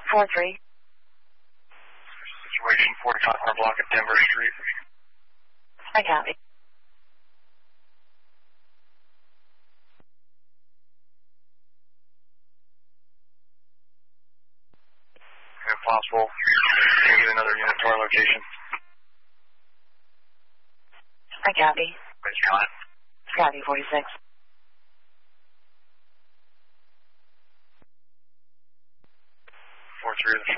4-3. Situation 4500 block of Denver Street. I copy. If possible, can we get another unit to our location? I copy. Where's your line? Copy, 46. 4-3 to the